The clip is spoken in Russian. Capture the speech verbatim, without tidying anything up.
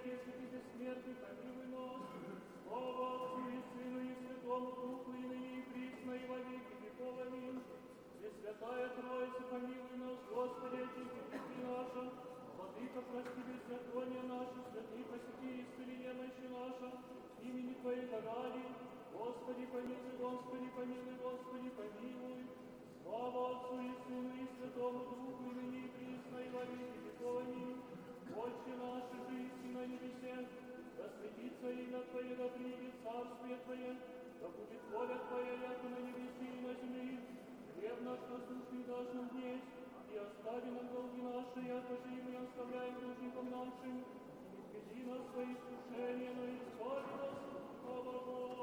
если ты бессмертный, помилуй нас. Слава Отцу и Сыну и Святому Духу, и ныне и присно, и во веки веков. Аминь. Пресвятая Троица, помилуй нас, Господи, Отечество наша, Владыка, прости беззаконие наше, святый, посети исцеление мощи наша, имени Твоего ради. Господи, помилуй, Господи, помилуй, Господи, помилуй. Слава Отцу и Сыну и Святому Духу, и ныне и присно, и во веки веков. Аминь. Отче наш, жизнь на небесе, да светится имя Твое, да придет царствие Твое, да будет воля Твоя, яко на небесе и на земле. Хлеб наш насущный дашь нам днесь, и остави нам долги наши, яко же и мы оставляем должникам нашим. И не введи нас в свои искушения, но избави нас от лукавого.